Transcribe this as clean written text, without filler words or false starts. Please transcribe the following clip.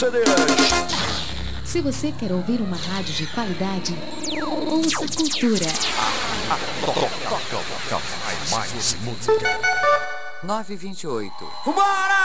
Se você quer ouvir uma rádio de qualidade, ouça Cultura. Toca mais música. 9h28. Vambora!